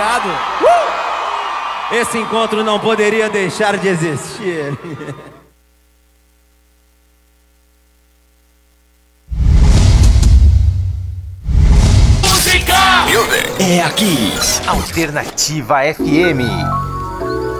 obrigado. Esse encontro não poderia deixar de existir. É aqui, Alternativa FM.